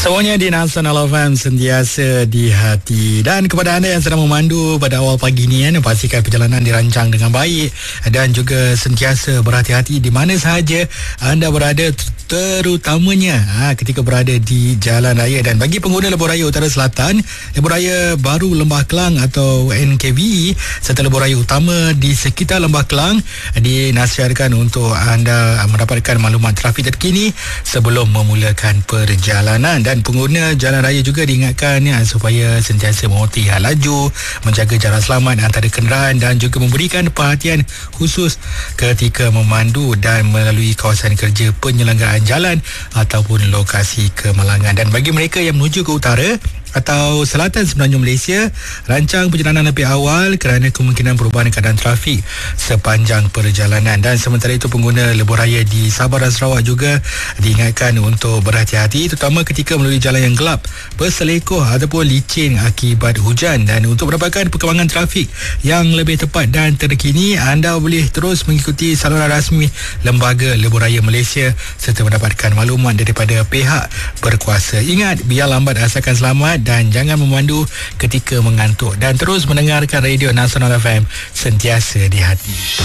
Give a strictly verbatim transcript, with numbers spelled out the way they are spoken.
Semuanya di Nasional F M, sentiasa di hati. Dan kepada anda yang sedang memandu pada awal pagi ni, kan, pastikan perjalanan dirancang dengan baik dan juga sentiasa berhati-hati di mana sahaja anda berada, terutamanya ha, ketika berada di jalan raya. Dan bagi pengguna lebuh raya Utara Selatan, lebuh raya baru Lembah Kelang atau N K V E serta lebuh raya utama di sekitar Lembah Kelang dinasihatkan untuk anda mendapatkan maklumat trafik terkini sebelum memulakan perjalanan. Dan pengguna jalan raya juga diingatkan ya, supaya sentiasa mematuhi had laju, menjaga jarak selamat antara kenderaan dan juga memberikan perhatian khusus ketika memandu dan melalui kawasan kerja penyelenggaraan jalan ataupun lokasi kemalangan. Dan bagi mereka yang menuju ke utara atau selatan semenanjung Malaysia, rancang perjalanan lebih awal kerana kemungkinan perubahan keadaan trafik sepanjang perjalanan. Dan sementara itu, pengguna lebuh raya di Sabah dan Sarawak juga diingatkan untuk berhati-hati, terutama ketika melalui jalan yang gelap, berselekoh ataupun licin akibat hujan. Dan untuk mendapatkan perkembangan trafik yang lebih tepat dan terkini, anda boleh terus mengikuti saluran rasmi Lembaga Lebuh Raya Malaysia serta mendapatkan maklumat daripada pihak berkuasa. Ingat, biar lambat asalkan selamat dan jangan memandu ketika mengantuk. Dan terus mendengarkan Radio Nasional F M, sentiasa di hati.